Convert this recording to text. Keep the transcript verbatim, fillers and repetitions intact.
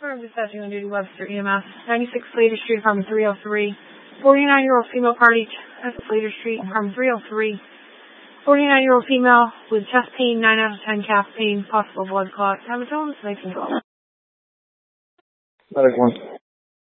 I'm dispatching on duty Webster E M S, ninety-six Slater Street, apartment three oh three. forty-nine-year-old female party at Slater Street, apartment three oh three. forty-nine-year-old female with chest pain, nine out of ten calf pain, possible blood clot. Have a tones, nineteen twelve. Medic one.